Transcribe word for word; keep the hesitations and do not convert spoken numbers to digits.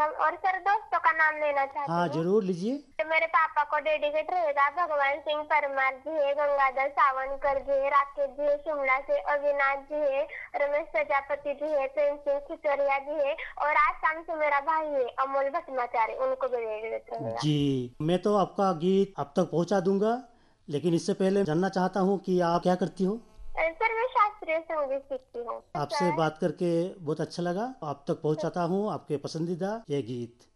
और सर दोस्तों का नाम लेना चाहती हूँ। हाँ जरूर लीजिए। तो मेरे पापा को डेडिकेट रहेगा भगवान सिंह परमार जी है, गंगाधर सावनकर जी है, राकेश जी है शिमला से, अविनाश जी है, रमेश प्रजापति जी है, प्रेम सिंह खिचरिया जी है, और आसाम से मेरा भाई है अमोल भट्टाचार्य, उनको भी डेडिकेट रहेगा। जी मैं तो आपका गीत अब तक पहुंचा दूंगा, लेकिन इससे पहले जानना चाहता हूं कि आप क्या करती हो। सर मैं शास्त्रीय संगीत सीखती हूँ आपसे सर। बात करके बहुत अच्छा लगा। आप तक पहुंचाता हूं आपके पसंदीदा ये गीत।